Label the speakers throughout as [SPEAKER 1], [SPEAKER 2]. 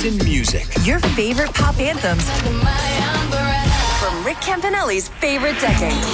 [SPEAKER 1] trends in music.
[SPEAKER 2] Your favorite pop anthems from Rick Campanelli's favorite decades.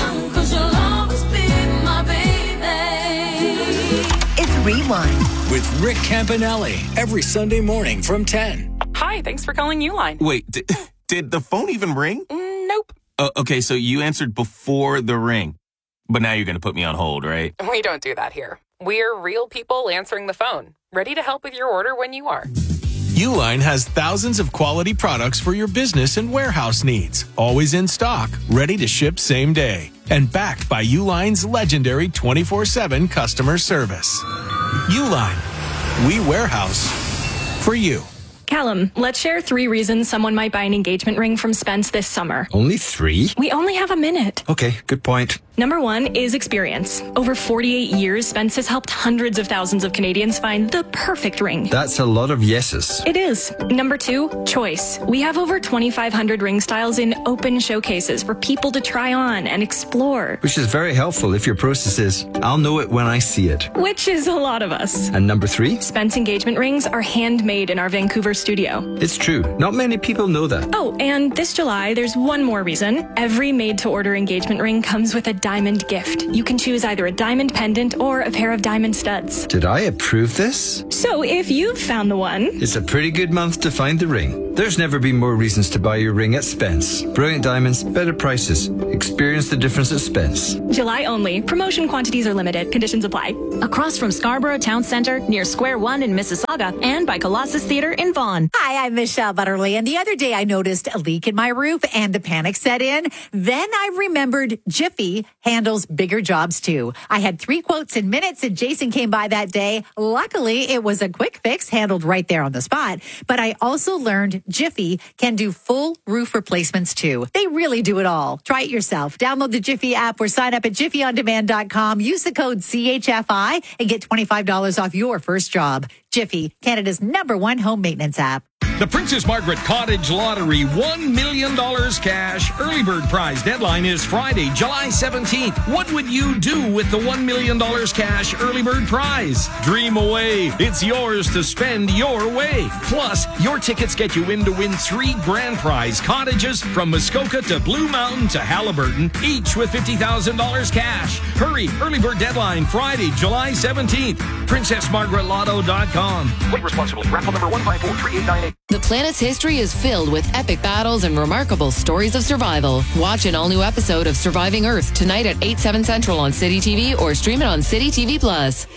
[SPEAKER 2] It's Rewind
[SPEAKER 1] With Rick Campanelli. Every Sunday morning from 10.
[SPEAKER 3] Hi, thanks for calling Uline.
[SPEAKER 4] Wait, did the phone even ring?
[SPEAKER 3] Nope.
[SPEAKER 4] Okay, so you answered before the ring. But now you're going to put me on hold, right?
[SPEAKER 3] We don't do that here. We're real people answering the phone, ready to help with your order when you are.
[SPEAKER 5] Uline has thousands of quality products for your business and warehouse needs. Always in stock, ready to ship same day. And backed by Uline's legendary 24/7 customer service. Uline. We warehouse for you.
[SPEAKER 6] Callum, let's share 3 reasons someone might buy an engagement ring from Spence this summer.
[SPEAKER 7] Only 3?
[SPEAKER 6] We only have a minute.
[SPEAKER 7] Okay, good point.
[SPEAKER 6] Number 1 is experience. Over 48 years, Spence has helped hundreds of thousands of Canadians find the perfect ring.
[SPEAKER 7] That's a lot of yeses.
[SPEAKER 6] It is. Number 2, choice. We have over 2,500 ring styles in open showcases for people to try on and explore.
[SPEAKER 7] Which is very helpful if your process is, I'll know it when I see it.
[SPEAKER 6] Which is a lot of us.
[SPEAKER 7] And number 3?
[SPEAKER 6] Spence engagement rings are handmade in our Vancouver studio.
[SPEAKER 7] It's true. Not many people know that.
[SPEAKER 6] Oh, and this July, there's one more reason. Every made-to-order engagement ring comes with a diamond gift. You can choose either a diamond pendant or a pair of diamond studs.
[SPEAKER 7] Did I approve this?
[SPEAKER 6] So if you've found the one...
[SPEAKER 7] It's a pretty good month to find the ring. There's never been more reasons to buy your ring at Spence. Brilliant diamonds, better prices. Experience the difference at Spence.
[SPEAKER 6] July only. Promotion quantities are limited. Conditions apply.
[SPEAKER 8] Across from Scarborough Town Centre, near Square One in Mississauga, and by Colossus Theatre in Vaughan.
[SPEAKER 9] Hi, I'm Michelle Butterly, and the other day I noticed a leak in my roof and a panic set in. Then I remembered Jiffy handles bigger jobs too. I had 3 quotes in minutes and Jason came by that day. Luckily, it was a quick fix handled right there on the spot. But I also learned Jiffy can do full roof replacements too. They really do it all. Try it yourself. Download the Jiffy app or sign up at jiffyondemand.com. Use the code CHFI and get $25 off your first job. Jiffy, Canada's #1 home maintenance app.
[SPEAKER 10] The Princess Margaret Cottage Lottery, $1 million cash. Early bird prize deadline is Friday, July 17th. What would you do with the $1 million cash early bird prize? Dream away. It's yours to spend your way. Plus, your tickets get you in to win 3 grand prize cottages from Muskoka to Blue Mountain to Halliburton, each with $50,000 cash. Hurry. Early bird deadline Friday, July 17th. PrincessMargaretLotto.com. Play responsibly. Raffle number 1543898.
[SPEAKER 8] The planet's history is filled with epic battles and remarkable stories of survival. Watch an all-new episode of Surviving Earth tonight at 8/7 Central on City TV or stream it on City TV Plus.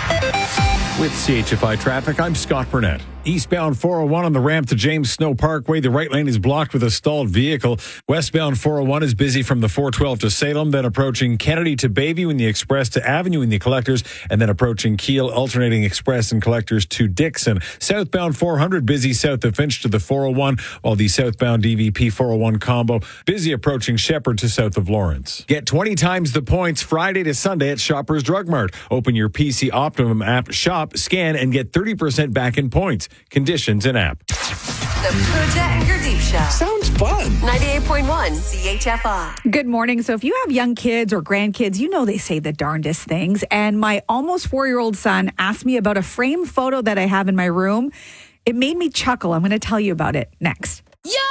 [SPEAKER 11] With CHFI Traffic, I'm Scott Burnett. Eastbound 401 on the ramp to James Snow Parkway. The right lane is blocked with a stalled vehicle. Westbound 401 is busy from the 412 to Salem, then approaching Kennedy to Bayview in the Express to Avenue in the Collectors, and then approaching Kiel, alternating Express and Collectors to Dixon. Southbound 400 busy south of Finch to the 401, while the southbound DVP 401 combo busy approaching Shepherd to south of Lawrence. Get 20 times the points Friday to Sunday at Shoppers Drug Mart. Open your PC Optimum app, shop, scan, and get 30% back in points. Conditions in app.
[SPEAKER 2] The Pooja and Gurdeep Show.
[SPEAKER 1] Sounds fun.
[SPEAKER 2] 98.1 CHFI.
[SPEAKER 12] Good morning. So if you have young kids or grandkids, you know they say the darndest things. And my almost 4-year-old son asked me about a framed photo that I have in my room. It made me chuckle. I'm going to tell you about it next.